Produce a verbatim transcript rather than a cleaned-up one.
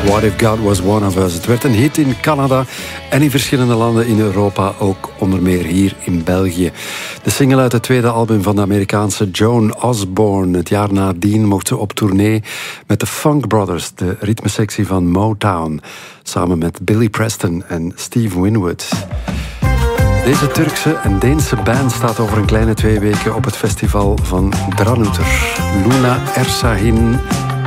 What If God Was One of Us. Het werd een hit in Canada en in verschillende landen in Europa, ook onder meer hier in België. De single uit het tweede album van de Amerikaanse Joan Osborne. Het jaar nadien mocht ze op tournee met de Funk Brothers, de ritmesectie van Motown, samen met Billy Preston en Steve Winwood. Deze Turkse en Deense band staat over een kleine twee weken op het festival van Dranouter. Luna Ersahin